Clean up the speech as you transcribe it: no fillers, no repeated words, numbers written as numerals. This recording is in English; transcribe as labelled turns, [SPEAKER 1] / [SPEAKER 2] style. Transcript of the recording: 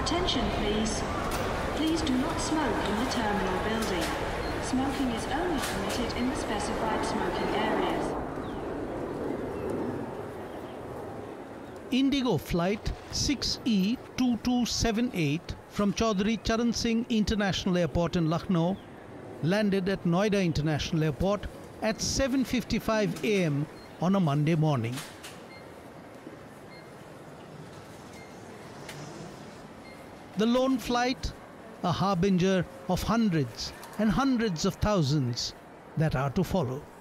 [SPEAKER 1] Attention please. Please do not smoke in the terminal building. Smoking is only permitted in the specified smoking areas.
[SPEAKER 2] Indigo Flight 6E2278 from Chaudhry Charan Singh International Airport in Lucknow landed at Noida International Airport at 7:55 a.m. on a Monday morning. The lone flight, a harbinger of hundreds and hundreds of thousands that are to follow.